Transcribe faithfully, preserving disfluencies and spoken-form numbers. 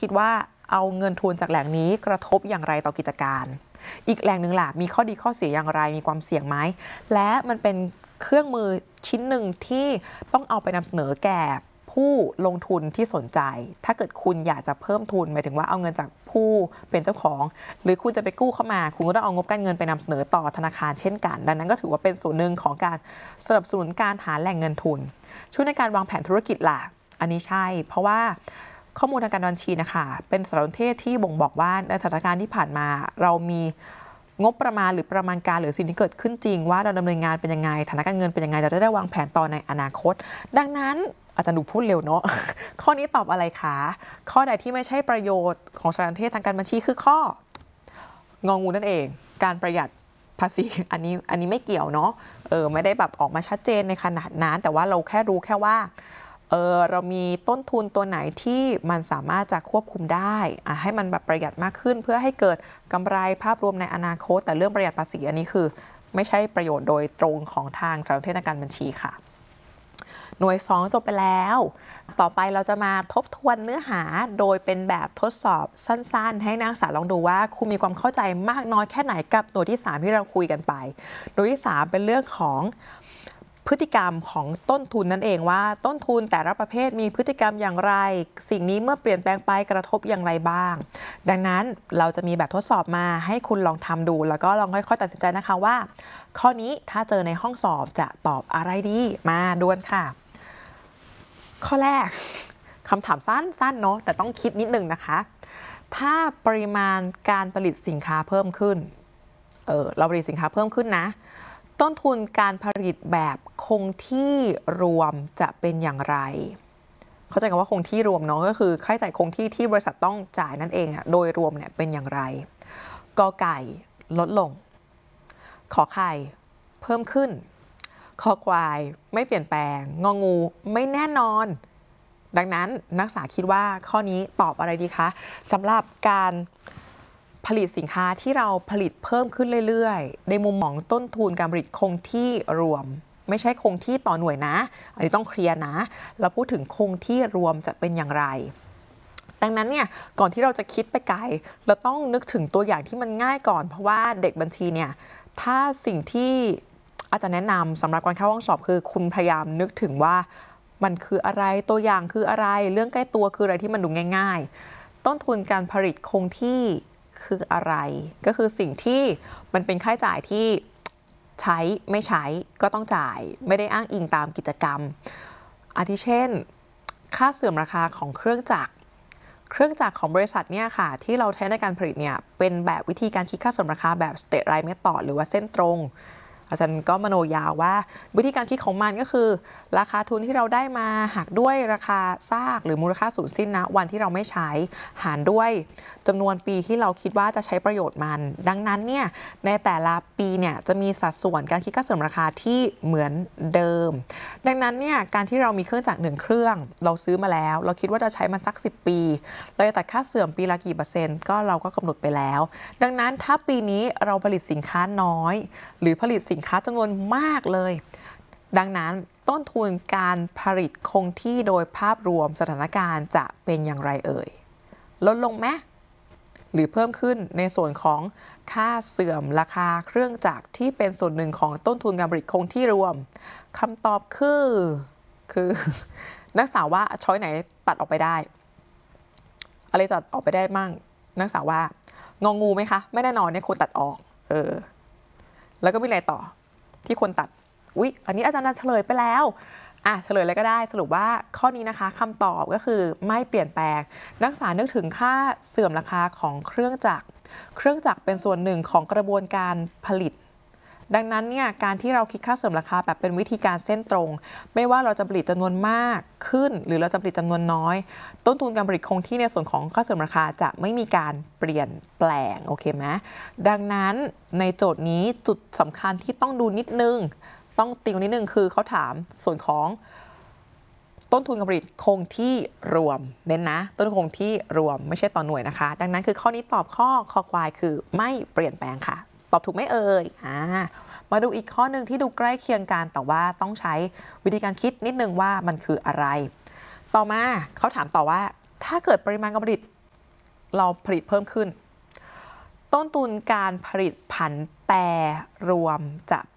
คิดว่าเอาเงินทุนจากแหล่งนี้กระทบอย่างไรต่อกิจการอีกแหล่งหนึ่งล่ะมีข้อดีข้อเสียอย่างไรมีความเสี่ยงไหมและมันเป็นเครื่องมือชิ้นหนึ่งที่ต้องเอาไปนำเสนอแก่ผู้ลงทุนที่สนใจถ้าเกิดคุณอยากจะเพิ่มทุนหมายถึงว่าเอาเงินจากผู้เป็นเจ้าของหรือคุณจะไปกู้เข้ามาคุณก็ต้องเอางบการเงินไปนำเสนอต่อธนาคารเช่นกันดังนั้นก็ถือว่าเป็นส่วนหนึ่งของการสนับสนุนการหาแหล่งเงินทุนช่วยในการวางแผนธุรกิจล่ะอันนี้ใช่เพราะว่าข้อมูลทางการบัญชีนะคะเป็นสารสนเทศที่บ่งบอกว่าในสถานการณ์ที่ผ่านมาเรามีงบประมาณหรือประมาณการหรือสิ่งที่เกิดขึ้นจริงว่าเราดำเนินงานเป็นยังไงฐานะการเงินเป็นยังไงเราจะได้วางแผนต่อในอนาคตดังนั้นอาจารย์ดูพูดเร็วเนาะ ข้อนี้ตอบอะไรคะข้อใดที่ไม่ใช่ประโยชน์ของสารสนเทศทางการบัญชีคือข้ององูนั่นเองการประหยัดภาษีอันนี้อันนี้ไม่เกี่ยวเนาะเออไม่ได้แบบออกมาชัดเจนในขนาดนั้นแต่ว่าเราแค่รู้แค่ว่าเออเรามีต้นทุนตัวไหนที่มันสามารถจะควบคุมได้อ่ะให้มันแบบประหยัดมากขึ้นเพื่อให้เกิดกำไรภาพรวมในอนาคตแต่เรื่องประหยัดภาษีอันนี้คือไม่ใช่ประโยชน์โดยตรงของทางสารสนเทศทางการบัญชีค่ะหน่วยสองจบไปแล้วต่อไปเราจะมาทบทวนเนื้อหาโดยเป็นแบบทดสอบสั้นๆให้นักศึกษาลองดูว่าคุณมีความเข้าใจมากน้อยแค่ไหนกับหน่วยที่สามที่เราคุยกันไปหน่วยที่สามเป็นเรื่องของพฤติกรรมของต้นทุนนั่นเองว่าต้นทุนแต่ละประเภทมีพฤติกรรมอย่างไรสิ่งนี้เมื่อเปลี่ยนแปลงไปกระทบอย่างไรบ้างดังนั้นเราจะมีแบบทดสอบมาให้คุณลองทำดูแล้วก็ลองค่อยๆตัดสินใจนะคะว่าข้อนี้ถ้าเจอในห้องสอบจะตอบอะไรดีมาดวลค่ะข้อแรกคำถามสั้นๆเนาะแต่ต้องคิดนิดนึงนะคะถ้าปริมาณการผลิตสินค้าเพิ่มขึ้นเออเราผลิตสินค้าเพิ่มขึ้นนะต้นทุนการผลิตแบบคงที่รวมจะเป็นอย่างไรเข้าใจกันว่าคงที่รวมเนาะก็คือค่าใช้จ่ายคงที่ที่บริษัทต้องจ่ายนั่นเองอะโดยรวมเนี่ยเป็นอย่างไรกอไก่ลดลงขอไข่เพิ่มขึ้นคอควายไม่เปลี่ยนแปลงงองูไม่แน่นอนดังนั้นนักศึกษาคิดว่าข้อนี้ตอบอะไรดีคะสำหรับการผลิตสินค้าที่เราผลิตเพิ่มขึ้นเรื่อยๆในมุมมองต้นทุนการผลิตคงที่รวมไม่ใช่คงที่ต่อหน่วยนะอันนี้ต้องเคลียร์นะเราพูดถึงคงที่รวมจะเป็นอย่างไรดังนั้นเนี่ยก่อนที่เราจะคิดไปไกลเราต้องนึกถึงตัวอย่างที่มันง่ายก่อนเพราะว่าเด็กบัญชีเนี่ยถ้าสิ่งที่อาจารย์แนะนำสำหรับการเข้าห้องสอบคือคุณพยายามนึกถึงว่ามันคืออะไรตัวอย่างคืออะไรเรื่องใกล้ตัวคืออะไรที่มันดูง่ายๆต้นทุนการผลิตคงที่คืออะไรก็คือสิ่งที่มันเป็นค่าใช้จ่ายที่ใช้ไม่ใช้ก็ต้องจ่ายไม่ได้อ้างอิงตามกิจกรรมอาทิเช่นค่าเสื่อมราคาของเครื่องจักรเครื่องจักรของบริษัทเนี่ยค่ะที่เราใช้ในการผลิตเนี่ยเป็นแบบวิธีการคิดค่าเสื่อมราคาแบบ straight line method หรือว่าเส้นตรงอาจารย์ก็มโนยาวว่าวิธีการคิดของมันก็คือราคาทุนที่เราได้มาหักด้วยราคาซากหรือมูลค่าสูญสิ้นนะวันที่เราไม่ใช้หารด้วยจำนวนปีที่เราคิดว่าจะใช้ประโยชน์มันดังนั้นเนี่ยในแต่ละปีเนี่ยจะมีสัดส่วนการคิดค่าเสื่อมราคาที่เหมือนเดิมดังนั้นเนี่ยการที่เรามีเครื่องจักรหนึ่งเครื่องเราซื้อมาแล้วเราคิดว่าจะใช้มันสักสิบปีเราจะตัดค่าเสื่อมปีละกี่เปอร์เซ็นต์ก็เราก็กำหนดไปแล้วดังนั้นถ้าปีนี้เราผลิตสินค้าน้อยหรือผลิตสินค้าจำนวนมากเลยดังนั้นต้นทุนการผลิตคงที่โดยภาพรวมสถานการณ์จะเป็นอย่างไรเอ่ยลดลงไหมหรือเพิ่มขึ้นในส่วนของค่าเสื่อมราคาเครื่องจักรที่เป็นส่วนหนึ่งของต้นทุนการผลิตคงที่รวมคำตอบคือคือนักศึกษาว่าช้อยไหนตัดออกไปได้อะไรตัดออกไปได้มั่งนักศึกษาว่างองูไหมคะไม่แน่นอนเนี่ยควรตัดออกเออแล้วก็มีอะไรต่อที่ควรตัดอุ๊ยอันนี้อาจารย์นันเฉลยไปแล้วอ่ะเฉลยเลยก็ได้สรุปว่าข้อนี้นะคะคำตอบก็คือไม่เปลี่ยนแปลงนักศึกษานึกถึงค่าเสื่อมราคาของเครื่องจักรเครื่องจักรเป็นส่วนหนึ่งของกระบวนการผลิตดังนั้นเนี่ยการที่เราคิดค่าเสื่อมราคาแบบเป็นวิธีการเส้นตรงไม่ว่าเราจะผลิตจำนวนมากขึ้นหรือเราจะผลิตจำนวนน้อยต้นทุนการผลิตคงที่ในส่วนของค่าเสื่อมราคาจะไม่มีการเปลี่ยนแปลงโอเคไหมดังนั้นในโจทย์นี้จุดสำคัญที่ต้องดูนิดนึงต้องติวนิดนึงคือเขาถามส่วนของต้นทุนการผลิตคงที่รวมเน้นนะต้นทุนคงที่รวมไม่ใช่ต่อหน่วยนะคะดังนั้นคือข้อนี้ตอบข้อคอควายคือไม่เปลี่ยนแปลงค่ะตอบถูกไหมเอ่ยอ่ามาดูอีกข้อหนึ่งที่ดูใกล้เคียงกันแต่ว่าต้องใช้วิธีการคิดนิดนึงว่ามันคืออะไรต่อมาเขาถามต่อว่าถ้าเกิดปริมาณการผลิตเราผลิตเพิ่มขึ้นต้นทุนการผลิตผันแปรรวมจะ